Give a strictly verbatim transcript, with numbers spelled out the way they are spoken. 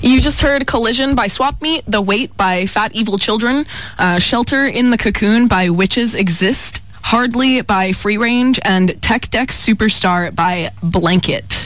You just heard Collision by Swap Meet, The Wait by Fat Evil Children, uh, Shelter in the Cocoon by Witches Exist, Hardly by Free Range, and Tech Deck Superstar by Blanket.